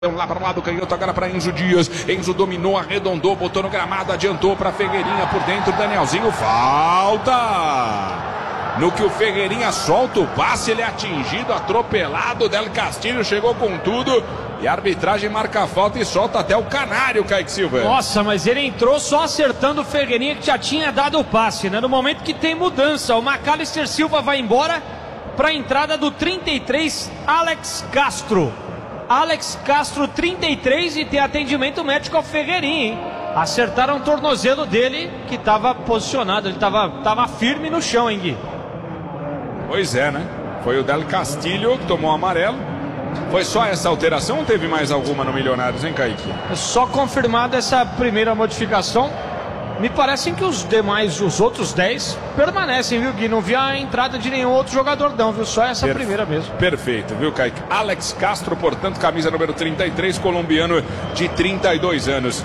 Lá para o lado canhoto, agora para Enzo Dias. Enzo dominou, arredondou, botou no gramado, adiantou para Ferreirinha por dentro. Danielzinho, falta! No que o Ferreirinha solta o passe, ele é atingido, atropelado. Del Castillo chegou com tudo. E a arbitragem marca a falta e solta até o canário, Kaique Silva. Nossa, mas ele entrou só acertando o Ferreirinha, que já tinha dado o passe, né? No momento que tem mudança, o Macalister Silva vai embora para a entrada do 33, Alex Castro. Alex Castro, 33, e tem atendimento médico ao Ferreirinha, hein? Acertaram o tornozelo dele, que estava posicionado, ele estava firme no chão, hein, Gui? Pois é, né? Foi o Del Castillo que tomou amarelo. Foi só essa alteração ou teve mais alguma no Milionários, hein, Kaique? É só confirmada essa primeira modificação. Me parecem que os outros 10 permanecem, viu, Gui? Não vi a entrada de nenhum outro jogador não, viu? Só essa primeira mesmo. Perfeito, viu, Kaique? Alex Castro, portanto, camisa número 33, colombiano de 32 anos.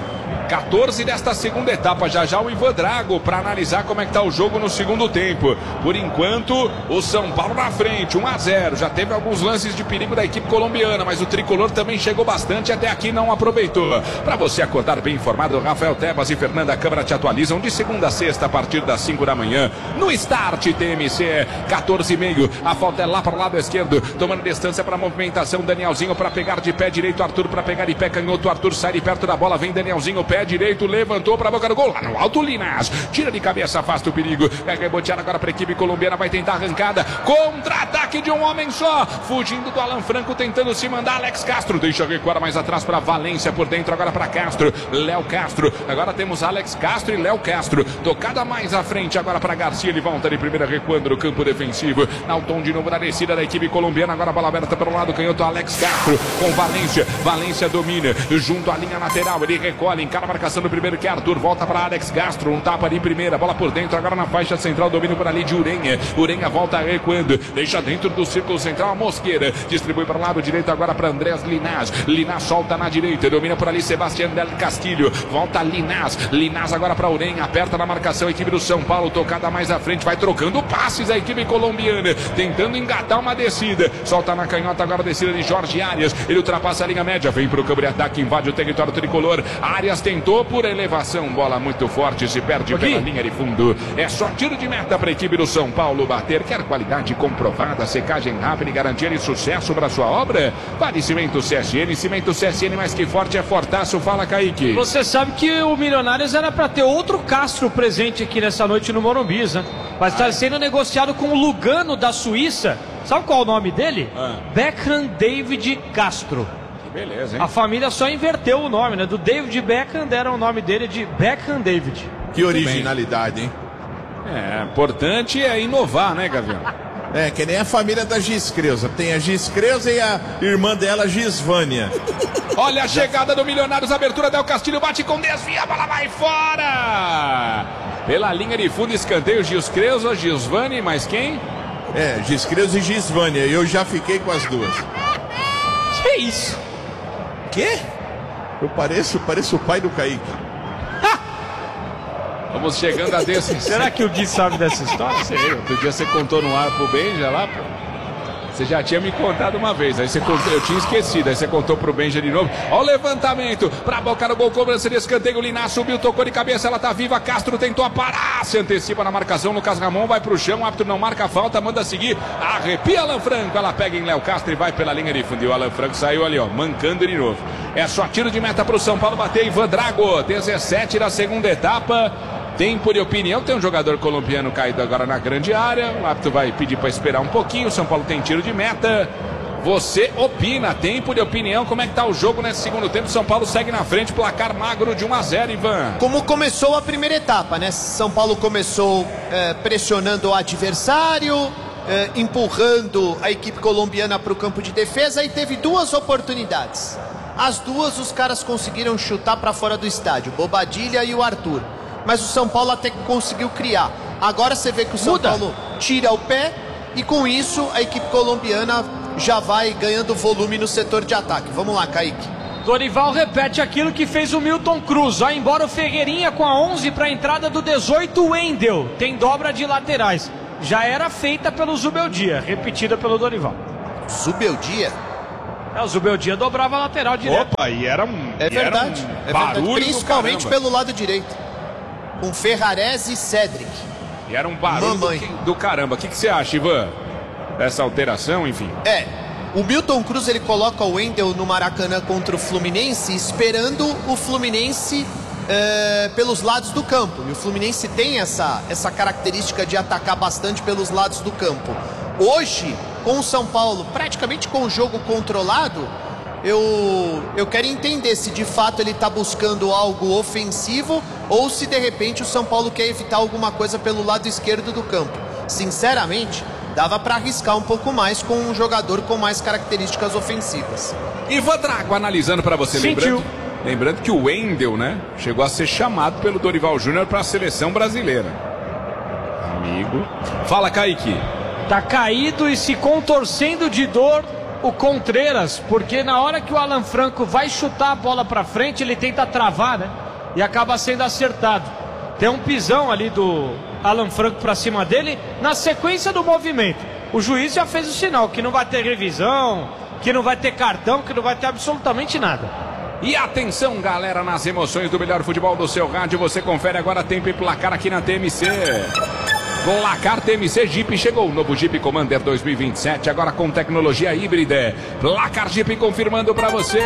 14 desta segunda etapa, já o Ivan Drago para analisar como é que tá o jogo no segundo tempo. Por enquanto, o São Paulo na frente, 1-0. Já teve alguns lances de perigo da equipe colombiana, mas o tricolor também chegou bastante e até aqui não aproveitou. Para você acordar bem informado, Rafael Tebas e Fernanda Câmara te atualizam de segunda a sexta a partir das 5 da manhã no Start TMC, 14h30. A falta é lá para o lado esquerdo, tomando distância para a movimentação. Danielzinho para pegar de pé direito, Arthur para pegar de pé canhoto. Arthur sai de perto da bola, vem Danielzinho, pé direito, levantou para a boca do gol, lá no alto, Linas tira de cabeça, afasta o perigo, é reboteado agora para a equipe colombiana, vai tentar arrancada, contra-ataque de um homem só, fugindo do Alan Franco, tentando se mandar, Alex Castro, deixa recuar mais atrás para Valência, por dentro agora para Castro, Léo Castro, agora temos Alex Castro e Léo Castro, tocada mais à frente agora para Garcia, ele volta de primeira recuando no campo defensivo, Nalton de novo na descida da equipe colombiana, agora a bola aberta pelo lado canhoto, Alex Castro com Valência domina, junto à linha lateral, ele recolhe, encara a marcação do primeiro que é Arthur, volta para Alex Castro, um tapa ali em primeira, bola por dentro, agora na faixa central, domínio por ali de Urenha volta recuando, deixa dentro do círculo central a Mosqueira, distribui para o lado direito agora para Andrés Linas solta na direita, domina por ali Sebastián Del Castillo, volta Linas agora para Urenha, aperta na marcação a equipe do São Paulo, tocada mais à frente, vai trocando passes a equipe colombiana, tentando engatar uma descida, solta na canhota agora a descida de Jorge Arias, ele ultrapassa a linha média, vem para o campo de ataque, invade o território tricolor, Arias tentou por elevação, bola muito forte, se perde pela linha de fundo, é só tiro de meta para a equipe do São Paulo bater, quer qualidade comprovada, secagem rápida e garantia de sucesso para sua obra? Vale Cimento CSN mais que forte é fortaço, fala Kaique. Você sabe que o Milionários era para ter outro Castro presente aqui nessa noite no Morumbi, né? Mas está sendo negociado com o Lugano da Suíça, sabe qual é o nome dele? Beckham David Castro. Beleza, hein? A família só inverteu o nome, né? Do David Beckham deram o nome dele de Beckham David. Que originalidade, hein? É, importante é inovar, né, Gavião? É, que nem a família da Giscreuza. Tem a Giscreuza e a irmã dela, Gisvânia. Olha a chegada do Milionários, abertura Del Castillo, bate com desvio, a bola vai fora! Pela linha de fundo, escanteio, Giscreuza, Gisvânia, mais quem? É, Giscreuza e Gisvânia, eu já fiquei com as duas. Que isso? Quê? Eu pareço o pai do Kaique. Vamos chegando a desse. Será que o Gui sabe dessa história? Sei, outro dia você contou no ar pro Benja lá, pô. Você já tinha me contado uma vez, aí você contou, eu tinha esquecido, aí você contou pro Benja de novo. Ó o levantamento, pra boca no gol, cobrança de escanteio, Linas subiu, tocou de cabeça, ela tá viva, Castro tentou parar, se antecipa na marcação, Lucas Ramon vai pro chão, o árbitro não marca a falta, manda seguir, arrepia Alan Franco, ela pega em Léo Castro e vai pela linha de fundo, e o Alan Franco saiu ali, ó, mancando de novo. É só tiro de meta pro São Paulo bater, Ivan Drago, 17 da segunda etapa. Tempo de opinião, tem um jogador colombiano caído agora na grande área, o árbitro vai pedir para esperar um pouquinho, o São Paulo tem tiro de meta. Você opina, tempo de opinião, como é que tá o jogo nesse segundo tempo? São Paulo segue na frente, placar magro de 1-0, Ivan. Como começou a primeira etapa, né? São Paulo começou pressionando o adversário, empurrando a equipe colombiana para o campo de defesa e teve duas oportunidades. As duas os caras conseguiram chutar para fora do estádio, Bobadilla e o Arthur. Mas o São Paulo até que conseguiu criar. Agora você vê que o São Paulo tira o pé e com isso a equipe colombiana já vai ganhando volume no setor de ataque. Vamos lá, Kaique. Dorival repete aquilo que fez o Milton Cruz. Vai embora o Ferreirinha com a 11 para a entrada do 18, Wendel. Tem dobra de laterais. Já era feita pelo Zubeldia, repetida pelo Dorival. Zubeldia? O Zubeldia dobrava a lateral direto. Opa, e era um. É verdade. Barulho Principalmente pelo lado direito. Com Ferrarese e Cedric. E era um barulho do caramba. O que você acha, Ivan? Dessa alteração, enfim. O Milton Cruz ele coloca o Wendel no Maracanã contra o Fluminense, esperando o Fluminense pelos lados do campo. E o Fluminense tem essa característica de atacar bastante pelos lados do campo. Hoje, com o São Paulo praticamente com o jogo controlado, eu quero entender se de fato ele está buscando algo ofensivo ou se de repente o São Paulo quer evitar alguma coisa pelo lado esquerdo do campo. Sinceramente, dava para arriscar um pouco mais com um jogador com mais características ofensivas. Ivan Drago analisando para você. Lembrando que o Wendel, né, chegou a ser chamado pelo Dorival Júnior para a seleção brasileira. Amigo. Fala, Kaique. Tá caído e se contorcendo de dor o Contreras, porque na hora que o Alan Franco vai chutar a bola para frente, ele tenta travar, né? E acaba sendo acertado. Tem um pisão ali do Alan Franco para cima dele, na sequência do movimento. O juiz já fez o sinal que não vai ter revisão, que não vai ter cartão, que não vai ter absolutamente nada. E atenção, galera, nas emoções do melhor futebol do seu rádio. Você confere agora tempo e placar aqui na TMC. Placar TMC Jeep, chegou o novo Jeep Commander 2027, agora com tecnologia híbrida. Placar Jeep confirmando pra você.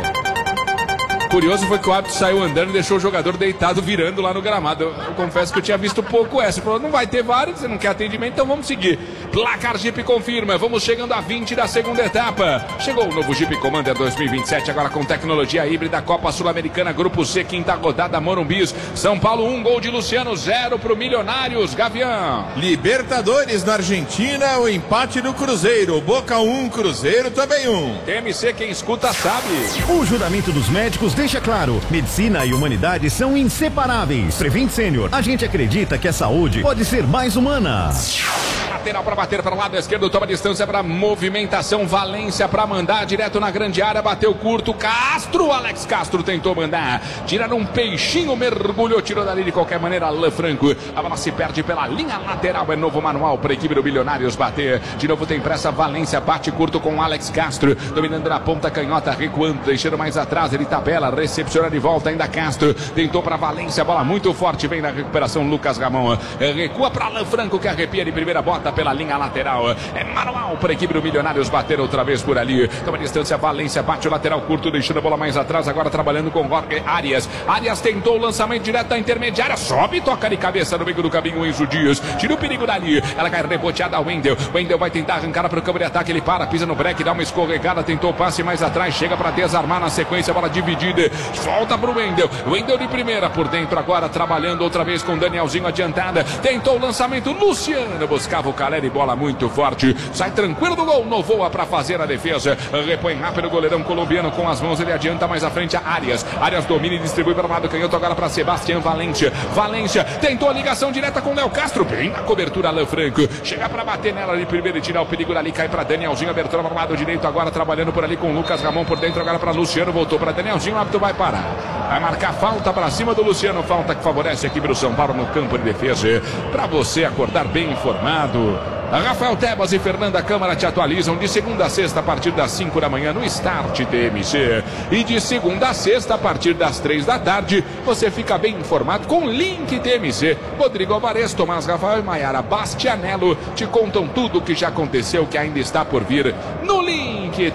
Curioso foi que o árbitro saiu andando e deixou o jogador deitado virando lá no gramado. Eu confesso que eu tinha visto pouco essa. Ele falou, não vai ter VAR, você não quer atendimento, então vamos seguir. Placar Jeep confirma, vamos chegando a 20 da segunda etapa. Chegou o novo Jeep Commander 2027, agora com tecnologia híbrida, Copa Sul-Americana, Grupo C, quinta rodada, Morumbis. São Paulo 1, gol de Luciano, 0 pro Milionários, Gavião. Libertadores na Argentina, o empate do Cruzeiro. Boca 1, Cruzeiro também 1. TMC, quem escuta sabe. O juramento dos médicos deixa claro, medicina e humanidade são inseparáveis. Prevent Sênior, a gente acredita que a saúde pode ser mais humana. Lateral para bater para o lado esquerdo, toma distância para movimentação, Valência para mandar direto na grande área, bateu curto, Castro, Alex Castro tentou mandar, tiraram um peixinho, mergulhou, tirou dali de qualquer maneira, Alan Franco, a bola se perde pela linha lateral, é novo manual para a equipe do Milionários bater, de novo tem pressa, Valência bate curto com Alex Castro, dominando na ponta canhota, recuando, deixando mais atrás, ele tabela, recepciona de volta ainda Castro, tentou para Valência, bola muito forte, vem na recuperação Lucas Ramon, recua para Alan Franco que arrepia de primeira, bota pela linha lateral, é manual para a equipe do Milionários bater outra vez por ali, toma distância, Valência bate o lateral curto, deixando a bola mais atrás, agora trabalhando com Jorge Arias, Arias tentou o lançamento direto da intermediária, sobe, toca de cabeça no meio do caminho, Enzo Dias, tira o perigo dali, ela cai reboteada, Wendel vai tentar arrancar para o campo de ataque, ele para, pisa no break, dá uma escorregada, tentou o passe mais atrás, chega para desarmar na sequência, bola dividida, volta para o Wendel de primeira, por dentro agora, trabalhando outra vez com Danielzinho adiantada, tentou o lançamento, Luciano buscava o Caleri, bola muito forte, sai tranquilo do gol, Novoa para fazer a defesa, repõe rápido o goleirão colombiano com as mãos, ele adianta mais à frente a Arias domina e distribui para o lado canhoto agora para Sebastião Valência tentou a ligação direta com Léo Castro, bem na cobertura Alan Franco, chega para bater nela de primeiro e tirar o perigo dali, cai para Danielzinho, abertura para o lado direito agora, trabalhando por ali com Lucas Ramon por dentro agora para Luciano, voltou para Danielzinho, o árbitro vai parar, vai marcar falta para cima do Luciano, falta que favorece a equipe do São Paulo no campo de defesa, para você acordar bem informado. Rafael Tebas e Fernanda Câmara te atualizam de segunda a sexta a partir das 5 da manhã no Start TMC. E de segunda a sexta a partir das 3 da tarde você fica bem informado com Link TMC. Rodrigo Alvarez, Tomás Rafael e Maiara Bastianello te contam tudo o que já aconteceu, que ainda está por vir no Link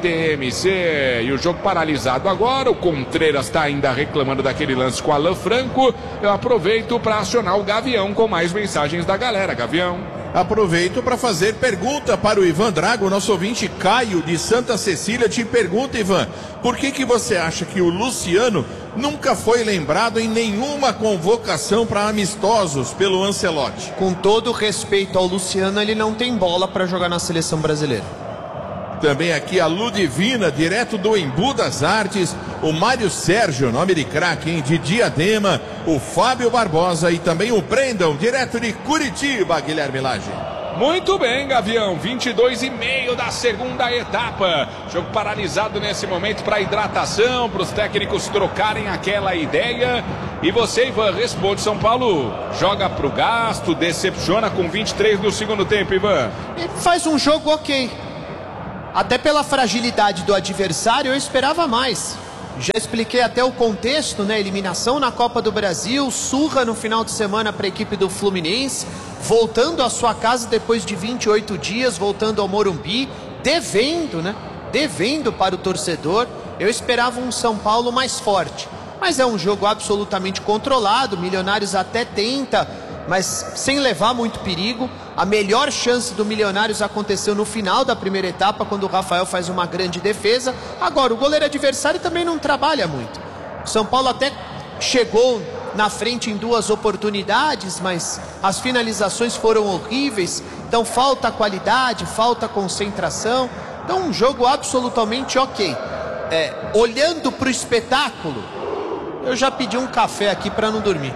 TMC. E o jogo paralisado agora, o Contreras está ainda reclamando daquele lance com o Alan Franco. Eu aproveito para acionar o Gavião com mais mensagens da galera. Gavião. Aproveito para fazer pergunta para o Ivan Drago, nosso ouvinte Caio de Santa Cecília te pergunta, Ivan, por que você acha que o Luciano nunca foi lembrado em nenhuma convocação para amistosos pelo Ancelotti? Com todo respeito ao Luciano, ele não tem bola para jogar na seleção brasileira. Também aqui a Ludivina, direto do Embu das Artes, o Mário Sérgio, nome de craque, hein, de Diadema, o Fábio Barbosa e também o Brendão, direto de Curitiba, Guilherme Lage. Muito bem, Gavião, 22,5 da segunda etapa, jogo paralisado nesse momento para hidratação, para os técnicos trocarem aquela ideia. E você, Ivan, responde. São Paulo joga para o gasto, decepciona com 23 do segundo tempo, Ivan. Ele faz um jogo ok. Até pela fragilidade do adversário, eu esperava mais. Já expliquei até o contexto, né? Eliminação na Copa do Brasil, surra no final de semana para a equipe do Fluminense, voltando à sua casa depois de 28 dias, voltando ao Morumbi, devendo, né? Devendo para o torcedor. Eu esperava um São Paulo mais forte, mas é um jogo absolutamente controlado. Milionários até tenta, mas sem levar muito perigo. A melhor chance do Milionários aconteceu no final da primeira etapa, quando o Rafael faz uma grande defesa. Agora, o goleiro adversário também não trabalha muito. O São Paulo até chegou na frente em 2 oportunidades, mas as finalizações foram horríveis. Então falta qualidade, falta concentração. Então um jogo absolutamente ok. Olhando para o espetáculo, eu já pedi um café aqui para não dormir.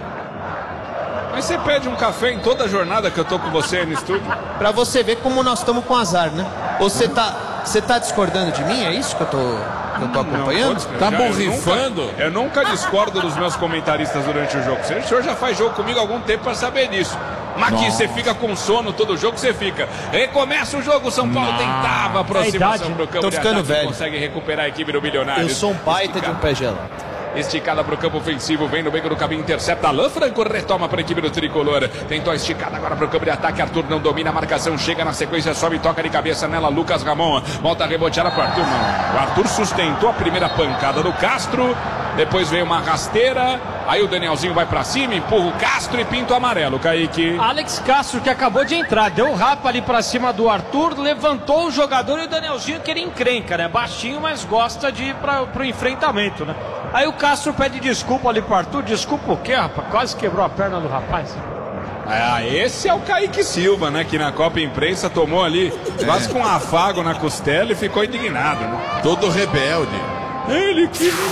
Mas você pede um café em toda a jornada que eu tô com você aí no estúdio? Pra você ver como nós estamos com azar, né? Ou você tá discordando de mim? É isso que eu tô acompanhando? Não, Tá borrifando? Eu nunca discordo dos meus comentaristas durante o jogo. O senhor já faz jogo comigo há algum tempo pra saber disso. Mas que você fica com sono todo jogo, você fica. Recomeça o jogo, São Paulo tentava aproximação pro campo Tô de ficando ataque, velho. Consegue recuperar a equipe do Milionários. Eu sou um baita de um pé gelado. Esticada para o campo ofensivo, vem no meio do caminho, intercepta. Alain Franco retoma para a equipe do Tricolor. Tentou a esticada agora para o campo de ataque. Arthur não domina a marcação, chega na sequência, sobe, toca de cabeça nela. Lucas Ramon volta a rebotear para o Arthur. Não. O Arthur sustentou a primeira pancada do Castro. Depois veio uma rasteira. Aí o Danielzinho vai para cima, empurra o Castro e pinta o amarelo, Kaique. Alex Castro, que acabou de entrar, deu um rapa ali pra cima do Arthur, levantou o jogador e o Danielzinho queria encrenca, né? Baixinho, mas gosta de ir pro enfrentamento, né? Aí o Castro pede desculpa ali pro Arthur. Desculpa o quê, rapaz? Quase quebrou a perna do rapaz. Esse é o Kaique Silva, né? Que na Copa Imprensa tomou ali quase com um afago na costela e ficou indignado, né? Todo rebelde. Ele quis me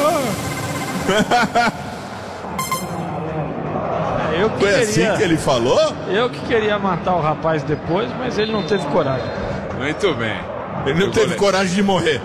matar. Eu que Foi queria, assim que ele falou? eu que queria matar o rapaz depois, mas ele não teve coragem. Muito bem. Ele não teve coragem de morrer.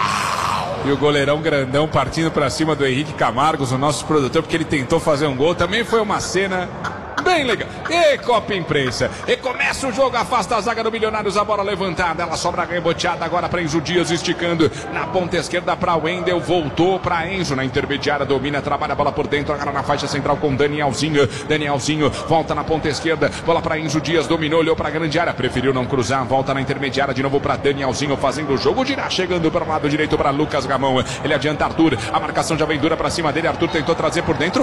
E o goleirão grandão partindo pra cima do Henrique Camargos, o nosso produtor, porque ele tentou fazer um gol. Também foi uma cena bem legal. E Copa Imprensa. E começa o jogo, afasta a zaga do Milionários, a bola levantada. Ela sobra reboteada agora para Enzo Dias, esticando na ponta esquerda para Wendel. Voltou para Enzo na intermediária, domina, trabalha a bola por dentro, agora na faixa central com Danielzinho. Danielzinho volta na ponta esquerda, bola para Enzo Dias, dominou, olhou para a grande área, preferiu não cruzar, volta na intermediária de novo para Danielzinho, fazendo o jogo girar, chegando para o lado direito para Lucas Ramon. Ele adianta Arthur, a marcação já vem dura para cima dele. Arthur tentou trazer por dentro,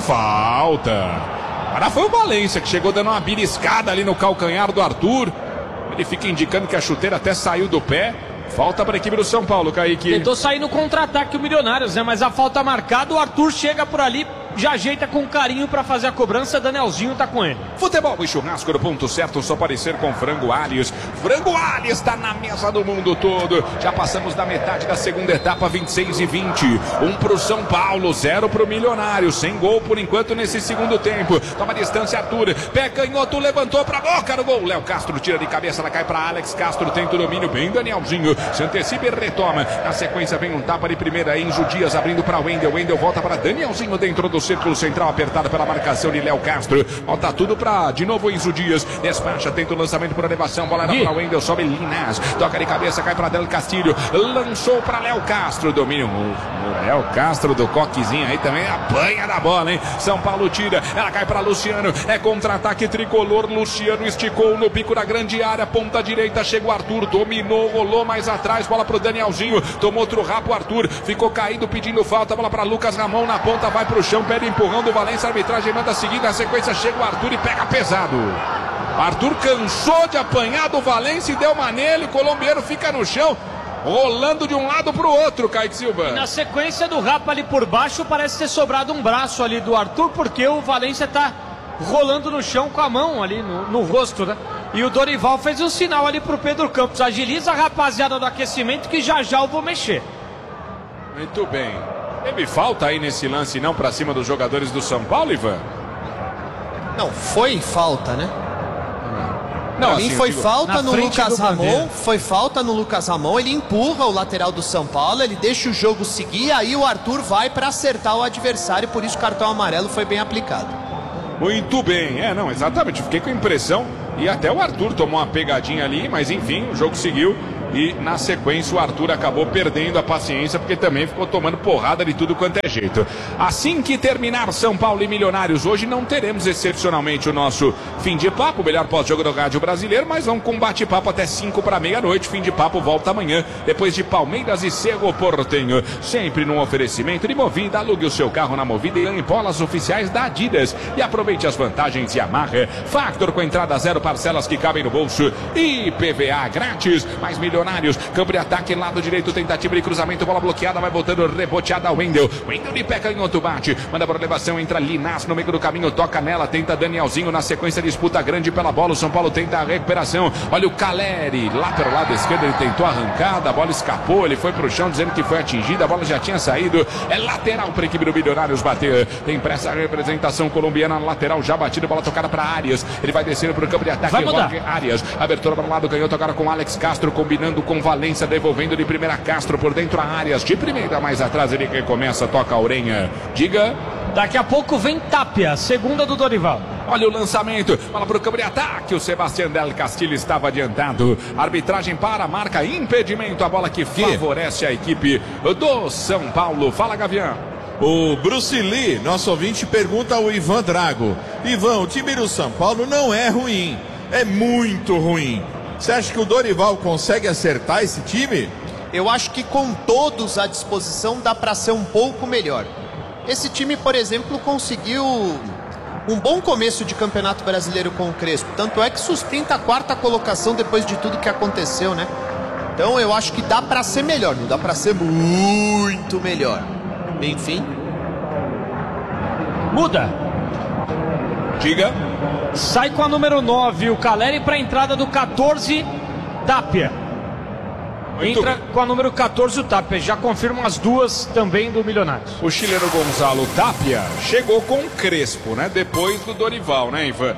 falta. Agora foi o Valência que chegou dando uma beliscada ali no calcanhar do Arthur. Ele fica indicando que a chuteira até saiu do pé. Falta para a equipe do São Paulo, Kaique. Tentou sair no contra-ataque o Milionários, né? Mas a falta marcada, o Arthur chega por ali, já ajeita com carinho para fazer a cobrança. Danielzinho tá com ele. Futebol e churrasco do ponto certo, só pode ser com Frango Alhos. Frango Alhos está na mesa do mundo todo. Já passamos da metade da segunda etapa, 26-20. 1 pro São Paulo, 0 pro Milionário. Sem gol por enquanto nesse segundo tempo. Toma distância Arthur. Pé canhoto, levantou pra boca no gol. Léo Castro tira de cabeça, ela cai para Alex Castro. Tenta o domínio, bem Danielzinho. Se antecipa e retoma. Na sequência vem um tapa de primeira. Enzo Dias abrindo para Wendel. Wendel volta para Danielzinho dentro do círculo central, apertado pela marcação de Léo Castro. Volta tudo para de novo Enzo Dias. Despacha, tenta o lançamento por elevação. Bola era para Wendel, sobe Linás. Toca de cabeça, cai para Del Castilho. Lançou para Léo Castro. Domínio. Léo Castro do coquezinho aí também apanha da bola, hein? São Paulo tira. Ela cai para Luciano. É contra-ataque tricolor. Luciano esticou no pico da grande área. Ponta direita, chega o Arthur. Dominou, rolou mais atrás. Bola pro Danielzinho. Tomou outro rapo. Arthur ficou caído pedindo falta. Bola para Lucas Ramon na ponta. Vai pro chão. Pede empurrão do Valência. A arbitragem manda seguir. Na sequência chega o Arthur e pega pesado. Arthur cansou de apanhar do Valência e deu uma nele. O colombiano fica no chão, rolando de um lado pro outro, Kaique Silva. E na sequência do rapa ali por baixo, parece ter sobrado um braço ali do Arthur, porque o Valência tá rolando no chão com a mão ali no rosto, né? E o Dorival fez um sinal ali pro Pedro Campos. Agiliza a rapaziada do aquecimento que já eu vou mexer. Muito bem. Teve falta aí nesse lance não pra cima dos jogadores do São Paulo, Ivan? Não, foi falta, né? Não, Pra mim assim, foi falta no Lucas Ramon, Bandeira. foi falta no Lucas Ramon, ele empurra o lateral do São Paulo, ele deixa o jogo seguir, aí o Arthur vai para acertar o adversário, por isso o cartão amarelo foi bem aplicado. Muito bem, não, exatamente, fiquei com a impressão, e até o Arthur tomou uma pegadinha ali, mas enfim, o jogo seguiu, e na sequência o Arthur acabou perdendo a paciência porque também ficou tomando porrada de tudo quanto é jeito. Assim que terminar São Paulo e Milionários hoje, não teremos excepcionalmente o nosso fim de papo, o melhor pós-jogo do rádio brasileiro, mas vamos com bate-papo até 5 para meia-noite. Fim de papo volta amanhã, depois de Palmeiras e Cerro Porteño, sempre num oferecimento de Movida. Alugue o seu carro na Movida e ganhe bolas oficiais da Adidas e aproveite as vantagens Yamaha. Factor com entrada zero, parcelas que cabem no bolso e PVA grátis. Mais Milionários, campo de ataque, lado direito, tentativa de cruzamento, bola bloqueada, vai voltando, reboteada, Wendel de pé canhoto bate, manda por elevação, entra Linás no meio do caminho, toca nela, tenta Danielzinho na sequência, disputa grande pela bola, o São Paulo tenta a recuperação, olha o Caleri, lá pelo lado esquerdo, ele tentou a arrancada, a bola escapou, ele foi pro chão dizendo que foi atingida, a bola já tinha saído, é lateral para a equipe do Milionários bater, tem pressa a representação colombiana, lateral já batido, bola tocada para Arias, ele vai descendo pro campo de ataque, Arias, abertura para o lado, canhoto agora com Alex Castro, combinando com Valência, devolvendo de primeira Castro, por dentro a Arias, de primeira mais atrás, ele recomeça, toca a Urenha, diga. Daqui a pouco vem Tapia, segunda do Dorival. Olha o lançamento, bola para o campo de ataque, o Sebastián del Castillo estava adiantado, arbitragem para, marca impedimento, a bola que favorece a equipe do São Paulo. Fala, Gavião. O Bruce Lee, nosso ouvinte, pergunta ao Ivan Drago: Ivan, o time do São Paulo não é ruim, é muito ruim. Você acha que o Dorival consegue acertar esse time? Eu acho que com todos à disposição dá para ser um pouco melhor. Esse time, por exemplo, conseguiu um bom começo de Campeonato Brasileiro com o Crespo. Tanto é que sustenta a 4ª colocação depois de tudo que aconteceu, né? Então eu acho que dá para ser melhor, não dá para ser muito melhor. Enfim. Muda. Diga. Sai com a número 9 o Caleri para a entrada do 14, Tapia. Entra com a número 14 o Tapia. Já confirmam as duas também do Milionários. O chileno Gonzalo Tapia chegou com o Crespo, né? Depois do Dorival, né, Ivan?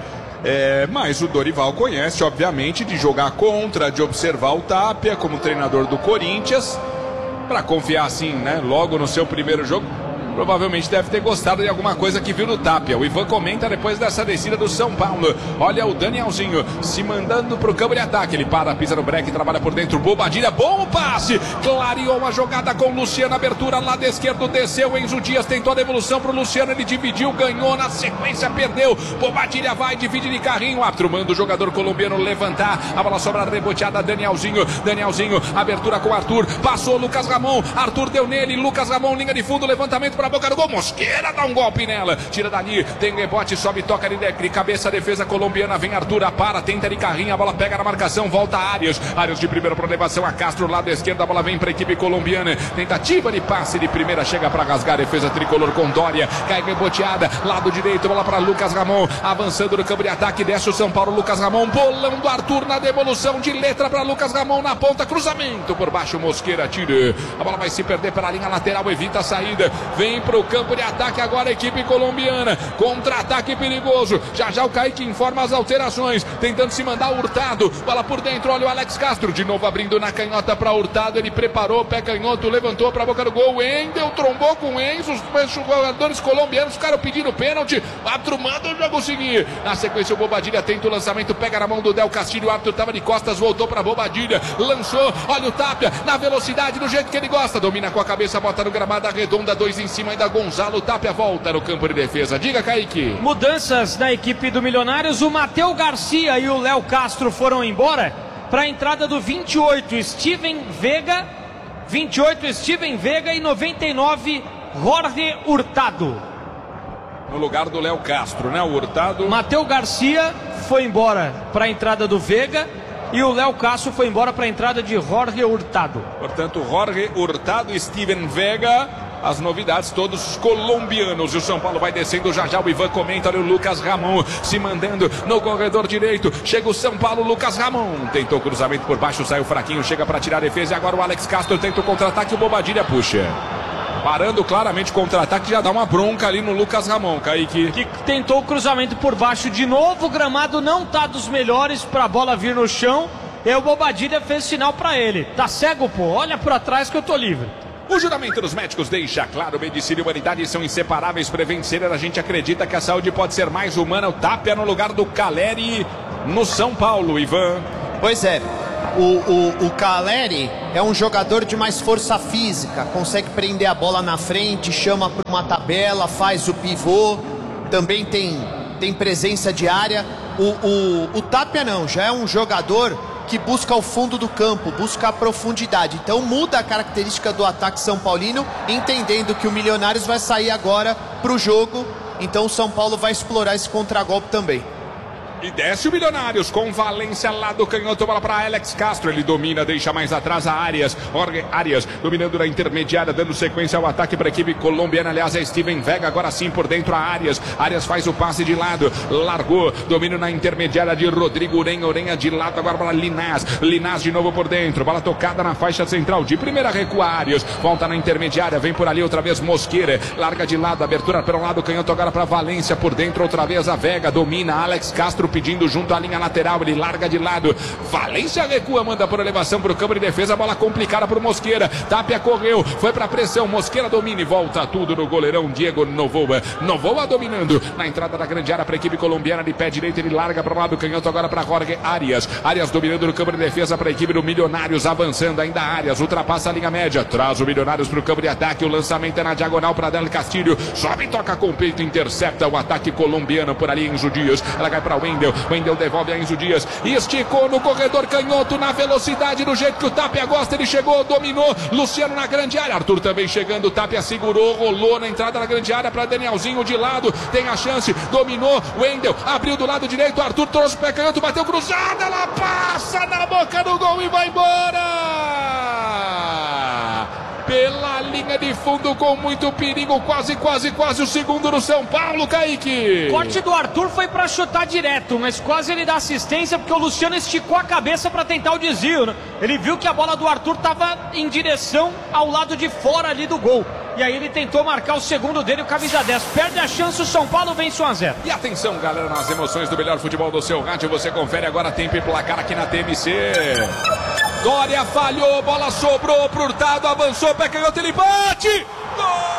Mas o Dorival conhece, obviamente, de jogar contra, de observar o Tapia como treinador do Corinthians, para confiar assim, né? Logo no seu primeiro jogo. Provavelmente deve ter gostado de alguma coisa que viu no Tapia. O Ivan comenta depois dessa descida do São Paulo. Olha o Danielzinho se mandando pro campo de ataque. Ele para, pisa no break, trabalha por dentro. Bobadilha, bom passe. Clareou uma jogada com o Luciano. Abertura, lado esquerdo, desceu. Enzo Dias tentou a devolução pro Luciano. Ele dividiu, ganhou, na sequência perdeu. Bobadilha vai, divide de carrinho. O árbitro manda o jogador colombiano levantar. A bola sobra reboteada, Danielzinho. Danielzinho, abertura com Arthur. Passou Lucas Ramon. Arthur deu nele. Lucas Ramon, linha de fundo, levantamento para a boca do gol, Mosqueira dá um golpe nela, tira dali, tem rebote, sobe, toca de cabeça, a defesa colombiana, vem Arthur, para, tenta de carrinho, a bola pega na marcação, volta a Arias de primeira para elevação, a Castro, lado esquerdo, a bola vem para a equipe colombiana, tentativa de passe de primeira, chega para rasgar, defesa tricolor com Dória, cai reboteada, lado direito, bola para Lucas Ramon, avançando no campo de ataque, desce o São Paulo, Lucas Ramon, bolão do Arthur na devolução, de letra para Lucas Ramon na ponta, cruzamento por baixo, Mosqueira tira, a bola vai se perder pela linha lateral, evita a saída, vem para o campo de ataque agora a equipe colombiana, contra-ataque perigoso, já o Kaique informa as alterações, tentando se mandar Hurtado, bola por dentro, olha o Alex Castro, de novo abrindo na canhota para Hurtado, ele preparou, pé canhoto, levantou para a boca do gol, Wendel trombou com o Enzo, os jogadores colombianos ficaram pedindo pênalti, o árbitro manda o jogo seguir, na sequência o Bobadilha tenta o lançamento, pega na mão do Del Castillo, o árbitro estava de costas, voltou para Bobadilha, lançou, olha o Tapia, na velocidade, do jeito que ele gosta, domina com a cabeça, bota no gramado, arredonda, 2 em cima, ainda Gonzalo Tapia volta no campo de defesa. Diga, Kaique. Mudanças na equipe do Milionários. O Matheus Garcia e o Léo Castro foram embora para a entrada do 28, Steven Vega. 28, Steven Vega e 99, Jorge Hurtado. No lugar do Léo Castro, né? O Hurtado. Matheus Garcia foi embora para a entrada do Vega. E o Léo Castro foi embora para a entrada de Jorge Hurtado. Portanto, Jorge Hurtado e Steven Vega. As novidades, todos colombianos. E o São Paulo vai descendo já. O Ivan comenta. Olha o Lucas Ramon se mandando no corredor direito. Chega o São Paulo, Lucas Ramon. Tentou cruzamento por baixo, saiu fraquinho. Chega para tirar a defesa. E agora o Alex Castro tenta o contra-ataque. O Bobadilha puxa. Parando claramente o contra-ataque, já dá uma bronca ali no Lucas Ramon, Kaique. Que tentou o cruzamento por baixo de novo. O gramado não tá dos melhores para a bola vir no chão. E o Bobadilha fez sinal para ele. Tá cego, pô? Olha para trás que eu tô livre. O juramento dos médicos deixa claro, medicina e humanidade são inseparáveis. Prevent Senior, a gente acredita que a saúde pode ser mais humana. O Tapia no lugar do Caleri no São Paulo, Ivan. Pois é, O Caleri é um jogador de mais força física, consegue prender a bola na frente, chama para uma tabela, faz o pivô, também tem presença de área. O Tapia não, já é um jogador que busca o fundo do campo, busca a profundidade. Então muda a característica do ataque São Paulino, entendendo que o Milionários vai sair agora para o jogo. Então o São Paulo vai explorar esse contragolpe também. E desce o Milionários com Valência lá do canhoto, bola para Alex Castro, ele domina, deixa mais atrás a Arias, Arias dominando na intermediária, dando sequência ao ataque para a equipe colombiana, aliás é Steven Vega, agora sim por dentro a Arias faz o passe de lado, largou, domínio na intermediária de Rodrigo Urenha de lado, agora para Linás de novo por dentro, bola tocada na faixa central, de primeira recua Arias, volta na intermediária, vem por ali outra vez Mosqueira, larga de lado, abertura pelo lado, canhoto agora para Valência, por dentro outra vez a Vega, domina, Alex Castro pedindo junto à linha lateral, ele larga de lado, Valência recua, manda por elevação para o campo de defesa, bola complicada para o Mosqueira, Tapia correu, foi para pressão, Mosqueira domina e volta tudo no goleirão Diego Novoa dominando na entrada da grande área para a equipe colombiana, de pé direito, ele larga para o lado canhoto agora para Jorge Arias dominando no campo de defesa para a equipe do Milionários, avançando ainda Arias, ultrapassa a linha média, traz o Milionários para o campo de ataque, o lançamento é na diagonal para Del Castilho, sobe e toca com o peito, intercepta o ataque colombiano por ali, Enzo Dias, ela cai para Wendel devolve a Enzo Dias, esticou no corredor canhoto, na velocidade, do jeito que o Tapia gosta, ele chegou, dominou, Luciano na grande área, Arthur também chegando, o Tapia segurou, rolou na entrada da grande área para Danielzinho de lado, tem a chance, dominou, Wendel, abriu do lado direito, Arthur trouxe o pé canhoto, bateu cruzada, ela passa na boca do gol e vai embora! Pela linha de fundo com muito perigo, quase o segundo do São Paulo, Kaique. O corte do Arthur foi para chutar direto, mas quase ele dá assistência porque o Luciano esticou a cabeça para tentar o desvio, né? Ele viu que a bola do Arthur estava em direção ao lado de fora ali do gol. E aí ele tentou marcar o segundo dele, o camisa 10. Perde a chance, o São Paulo vence 1-0. E atenção, galera, nas emoções do melhor futebol do seu rádio, você confere agora tempo e placar aqui na TMC. Dória falhou, bola sobrou pro Hurtado, avançou, pé canhoto, ele bate! Gol!